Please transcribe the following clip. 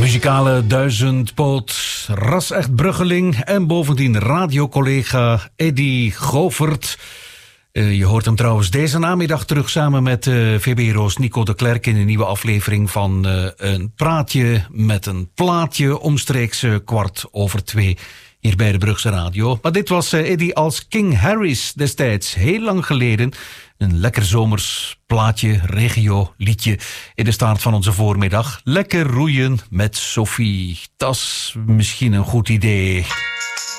Muzikale duizendpoot, ras-echt Bruggeling en bovendien radiocollega Eddy Govert. Je hoort hem trouwens deze namiddag terug samen met VBRO's Nico de Klerk in een nieuwe aflevering van een praatje met een plaatje omstreeks 2:15 hier bij de Brugse Radio. Maar dit was Eddy als King Harris destijds, heel lang geleden. Een lekker zomers plaatje, regio, liedje in de start van onze voormiddag. Lekker roeien met Sophie, dat is misschien een goed idee.